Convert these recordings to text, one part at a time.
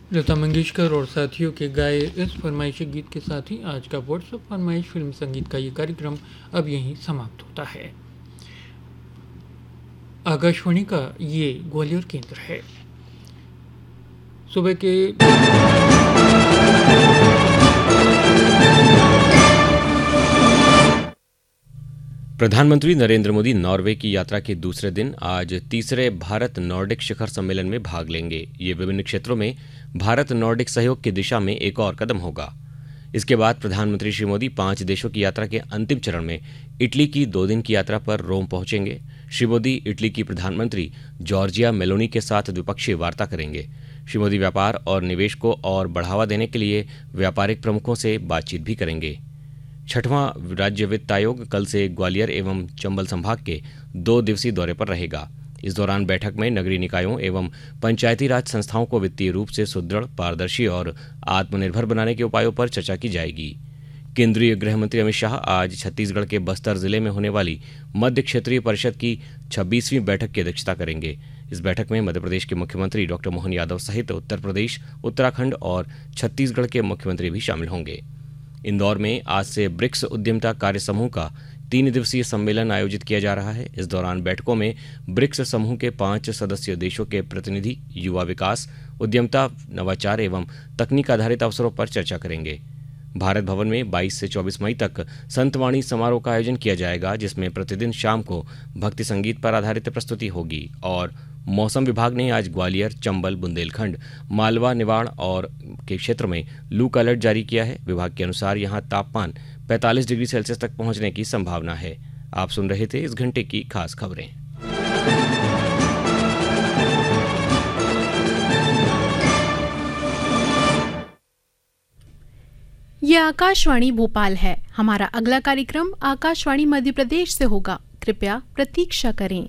लता मंगेशकर और साथियों के गाए इस फरमाइशी गीत के साथ ही आज का व्हाट्सएप फरमाइश फिल्म संगीत का ये कार्यक्रम अब यहीं समाप्त होता है। आकाशवाणी का ये ग्वालियर केंद्र है। सुबह के प्रधानमंत्री नरेंद्र मोदी नॉर्वे की यात्रा के दूसरे दिन आज तीसरे भारत नॉर्डिक शिखर सम्मेलन में भाग लेंगे। ये विभिन्न क्षेत्रों में भारत नॉर्डिक सहयोग की दिशा में एक और कदम होगा। इसके बाद प्रधानमंत्री श्री मोदी 5 देशों की यात्रा के अंतिम चरण में इटली की 2 दिन की यात्रा पर रोम पहुंचेंगे। श्री मोदी इटली की प्रधानमंत्री जॉर्जिया मेलोनी के साथ द्विपक्षीय वार्ता करेंगे। श्री मोदी व्यापार और निवेश को और बढ़ावा देने के लिए व्यापारिक प्रमुखों से बातचीत भी करेंगे। 6वां राज्य वित्त आयोग कल से ग्वालियर एवं चंबल संभाग के 2 दिवसीय दौरे पर रहेगा। इस दौरान बैठक में नगरीय निकायों एवं पंचायती राज संस्थाओं को वित्तीय रूप से सुदृढ़, पारदर्शी और आत्मनिर्भर बनाने के उपायों पर चर्चा की जाएगी। केंद्रीय गृह मंत्री अमित शाह आज छत्तीसगढ़ के बस्तर जिले में होने वाली मध्य क्षेत्रीय परिषद की 26वीं बैठक की अध्यक्षता करेंगे। इस बैठक में मध्य प्रदेश के मुख्यमंत्री डॉक्टर मोहन यादव सहित उत्तर प्रदेश, उत्तराखंड और छत्तीसगढ़ के मुख्यमंत्री भी शामिल होंगे। इंदौर में आज से ब्रिक्स उद्यमिता कार्य समूह का 3 दिवसीय सम्मेलन आयोजित किया जा रहा है। इस दौरान बैठकों में ब्रिक्स समूह के 5 सदस्य देशों के प्रतिनिधि युवा विकास, उद्यमिता, नवाचार एवं तकनीक आधारित अवसरों पर चर्चा करेंगे। भारत भवन में 22 से 24 मई तक संतवाणी समारोह का आयोजन किया जाएगा, जिसमें प्रतिदिन शाम को भक्ति संगीत पर आधारित प्रस्तुति होगी। और मौसम विभाग ने आज ग्वालियर, चंबल, बुंदेलखंड, मालवा, निवाड़ और के क्षेत्र में लू का अलर्ट जारी किया है। विभाग के अनुसार यहां तापमान 45 डिग्री सेल्सियस तक पहुंचने की संभावना है। आप सुन रहे थे इस घंटे की खास खबरें। ये आकाशवाणी भोपाल है। हमारा अगला कार्यक्रम आकाशवाणी मध्य प्रदेश से होगा। कृपया प्रतीक्षा करें।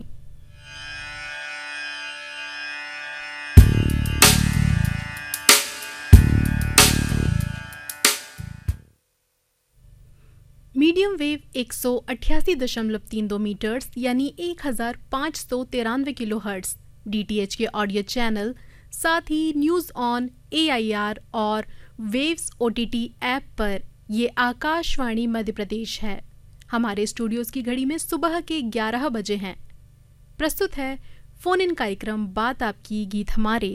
मीडियम वेव 188.32 मीटर्स यानी 1593 किलोहर्ट्ज डीटीएच के ऑडियो चैनल, साथ ही न्यूज़ ऑन AIR और वेव्स OTT ऐप पर ये आकाशवाणी मध्य प्रदेश है। हमारे स्टूडियोज़ की घड़ी में सुबह के 11 बजे हैं। प्रस्तुत है फोन इन कार्यक्रम बात आपकी गीत हमारे।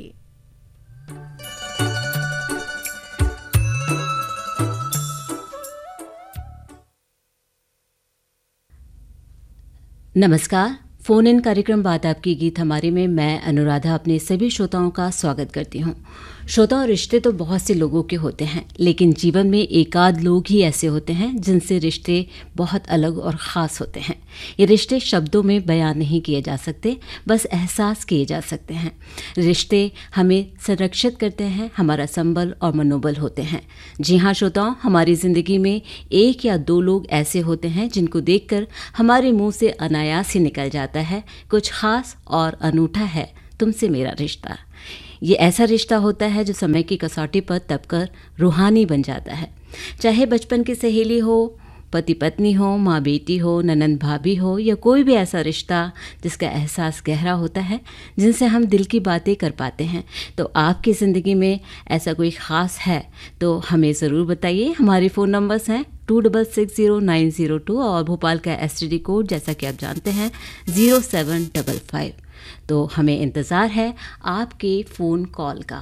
नमस्कार। फ़ोन इन कार्यक्रम बात आपकी गीत हमारे में मैं अनुराधा अपने सभी श्रोताओं का स्वागत करती हूँ। श्रोता और रिश्ते तो बहुत से लोगों के होते हैं, लेकिन जीवन में एकाध लोग ही ऐसे होते हैं जिनसे रिश्ते बहुत अलग और ख़ास होते हैं। ये रिश्ते शब्दों में बयान नहीं किए जा सकते, बस एहसास किए जा सकते हैं। रिश्ते हमें संरक्षित करते हैं, हमारा संबल और मनोबल होते हैं। जी हाँ श्रोताओं, हमारी ज़िंदगी में 1 या 2 लोग ऐसे होते हैं जिनको देखकर हमारे मुंह से अनायास ही निकल जाता है, कुछ ख़ास और अनूठा है तुमसे मेरा रिश्ता। ये ऐसा रिश्ता होता है जो समय की कसौटी पर तपकर रूहानी बन जाता है। चाहे बचपन की सहेली हो, पति पत्नी हो, माँ बेटी हो, ननंद भाभी हो, या कोई भी ऐसा रिश्ता जिसका एहसास गहरा होता है, जिनसे हम दिल की बातें कर पाते हैं। तो आपकी ज़िंदगी में ऐसा कोई ख़ास है तो हमें ज़रूर बताइए। हमारे फ़ोन नंबर्स हैं 266902 और भोपाल का STD कोड जैसा कि आप जानते हैं 0755। तो हमें इंतज़ार है आपके फ़ोन कॉल का।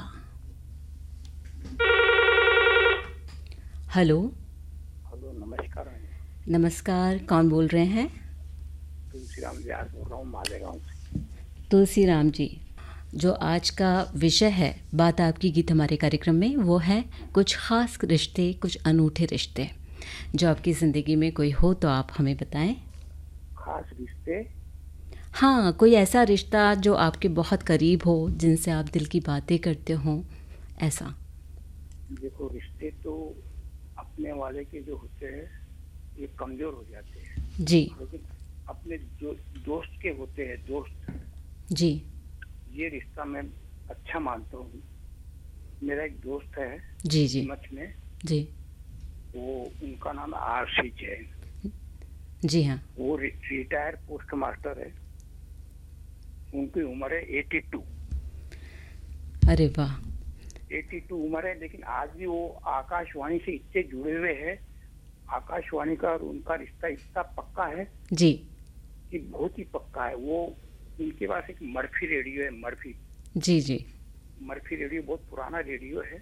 हेलो। नमस्कार। नमस्कार, कौन बोल रहे हैं? तुलसीराम व्यास बोल रहा हूँ, मालेगांव से। तुलसीराम जी, जो आज का विषय है बात आपकी गीत हमारे कार्यक्रम में, वो है कुछ ख़ास रिश्ते, कुछ अनूठे रिश्ते जो आपकी ज़िंदगी में कोई हो तो आप हमें बताएं। खास रिश्ते? हाँ, कोई ऐसा रिश्ता जो आपके बहुत करीब हो, जिनसे आप दिल की बातें करते हो, ऐसा। देखो, रिश्ते तो अपने वाले के जो होते हैं ये कमज़ोर हो जाते हैं जी, लेकिन अपने जो दोस्त के होते हैं, दोस्त जी, ये रिश्ता मैं अच्छा मानता हूँ। मेरा एक दोस्त है जी, जी, मच में, जी, वो उनका नाम RC जैन। जी हाँ। वो रिटायर पोस्ट मास्टर है। उनकी उम्र है 82। अरे वाह। 82 उम्र है, लेकिन आज भी वो आकाशवाणी से इतने जुड़े हुए हैं। आकाशवाणी का और उनका रिश्ता इतना पक्का है जी कि बहुत ही पक्का है। वो उनके पास एक मर्फी रेडियो है, मर्फी जी जी मर्फी रेडियो बहुत पुराना रेडियो है।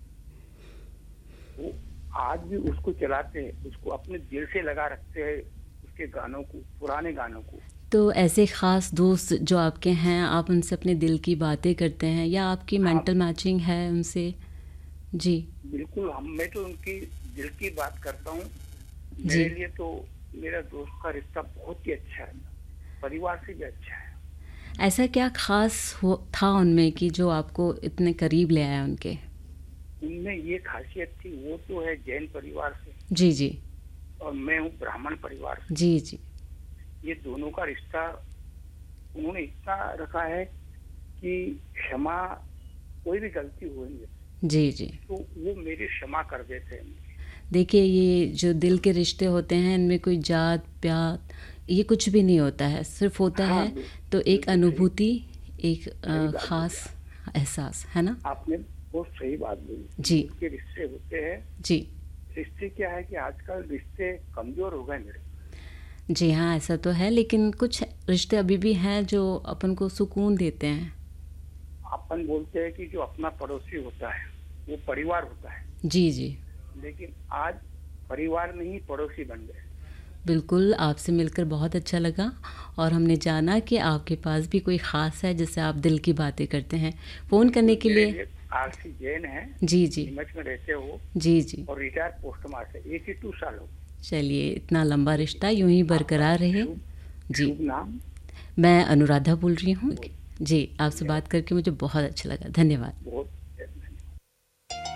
वो आज भी उसको चलाते हैं, उसको अपने दिल से लगा रखते हैं, उसके गानों को, पुराने गानों को। तो ऐसे ख़ास दोस्त जो आपके हैं, आप उनसे अपने दिल की बातें करते हैं या आपकी मेंटल मैचिंग है उनसे? जी बिल्कुल, मैं तो उनकी दिल की बात करता हूँ। जी। मेरे लिए तो मेरा दोस्त का रिश्ता बहुत ही अच्छा है, परिवार से भी अच्छा है। ऐसा क्या खास था उनमें कि जो आपको इतने करीब ले आया उनके? उनमें ये खासियत थी, वो तो है जैन परिवार से जी जी और मैं हूँ ब्राह्मण परिवार से। जी जी ये दोनों का रिश्ता उन्होंने इतना रखा है कि क्षमा, कोई भी गलती होगी जी जी। तो वो मेरी क्षमा कर देते हैं। देखिए, ये जो दिल के रिश्ते होते हैं इनमें कोई जात पात ये कुछ भी नहीं होता है, सिर्फ होता हाँ, है तो एक अनुभूति, एक खास एहसास, है ना? आपने बहुत सही बात बोली जी। के रिश्ते होते हैं। जी रिश्ते क्या है कि आजकल रिश्ते कमजोर हो गए मेरे। जी हाँ, ऐसा तो है, लेकिन कुछ रिश्ते अभी भी हैं जो अपन को सुकून देते हैं। अपन बोलते हैं कि जो अपना पड़ोसी होता है वो परिवार होता है, जी जी लेकिन आज परिवार नहीं पड़ोसी बन गए। बिल्कुल, आपसे मिलकर बहुत अच्छा लगा और हमने जाना कि आपके पास भी कोई ख़ास है जिससे आप दिल की बातें करते हैं। फ़ोन करने के लिए आरसी जैन है, जी जी नीमच में रहते हो जी जी। और रिटायर्ड पोस्ट मास्टर, 82 साल हो। चलिए, इतना लंबा रिश्ता यूं ही बरकरार रहे। जी, शुभ नाम? मैं अनुराधा बोल रही हूँ। जी, आपसे बात करके मुझे बहुत अच्छा लगा। धन्यवाद। बहुत